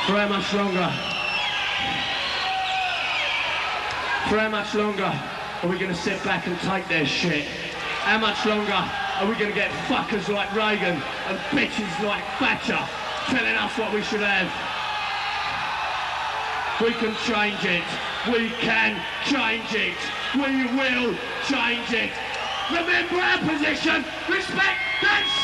For how much longer? For how much longer are we going to sit back and take their shit? How much longer are we going to get fuckers like Reagan and bitches like Thatcher telling us what we should have? We can change it. We can change it. We will change it. Remember our position. Respect that